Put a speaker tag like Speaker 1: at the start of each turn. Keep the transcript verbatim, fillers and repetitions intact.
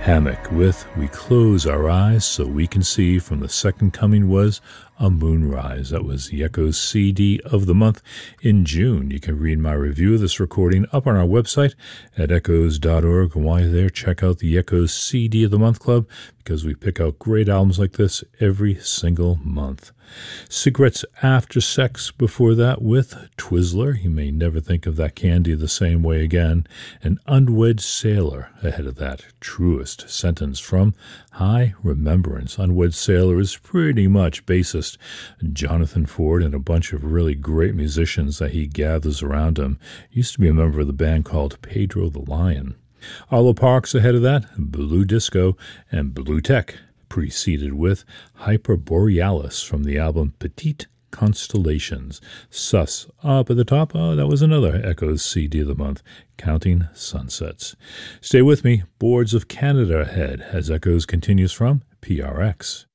Speaker 1: Hammock with We Close Our Eyes So We Can See from The Second Coming was A Moonrise. That was the Echoes C D of the month in June. You can read my review of this recording up on our website at echoes dot org. And while you're there, check out the Echoes C D of the Month Club because we pick out great albums like this every single month. Cigarettes After Sex before that with Twizzler. You may never think of that candy the same way again. An Unwed Sailor ahead of that. Truest Sentence from High Remembrance. Unwed Sailor is pretty much bassist Jonathan Ford and a bunch of really great musicians that he gathers around him. He used to be a member of the band called Pedro the Lion. Arlo Parks ahead of that. Blue Disco and Blue Tech, preceded with Hyperborealis from the album Petite Constellations. Sus up at the top. Oh, that was another Echoes C D of the month, Counting Sunsets. Stay with me. Boards of Canada ahead as Echoes continues from P R X.